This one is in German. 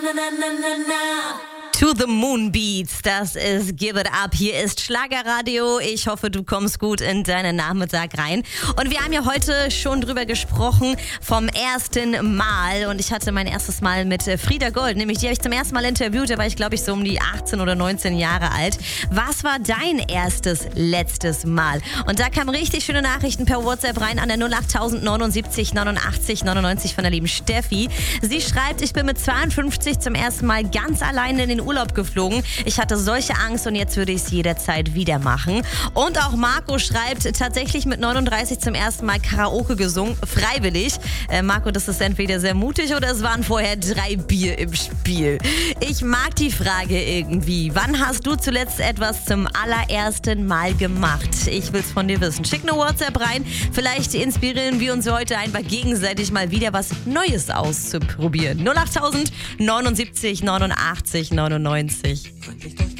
To the Moon Beats, das ist Give It Up. Hier ist Schlagerradio. Ich hoffe, du kommst gut in deinen Nachmittag rein. Und wir haben ja heute schon drüber gesprochen vom ersten Mal. Und ich hatte mein erstes Mal mit Frieda Gold, nämlich die habe ich zum ersten Mal interviewt. Da war ich, glaube ich, so um die 18 oder 19 Jahre alt. Was war dein erstes, letztes Mal? Und da kamen richtig schöne Nachrichten per WhatsApp rein an der 08000 79 89 99 von der lieben Steffi. Sie schreibt, ich bin mit 52 zum ersten Mal ganz alleine in den Urlaub geflogen. Ich hatte solche Angst und jetzt würde ich es jederzeit wieder machen. Und auch Marco schreibt, tatsächlich mit 39 zum ersten Mal Karaoke gesungen, freiwillig. Marco, das ist entweder sehr mutig oder es waren vorher 3 Bier im Spiel. Ich mag die Frage irgendwie. Wann hast du zuletzt etwas zum allerersten Mal gemacht? Ich will es von dir wissen. Schick eine WhatsApp rein. Vielleicht inspirieren wir uns heute einfach gegenseitig mal wieder was Neues auszuprobieren. 08000 79 89 99.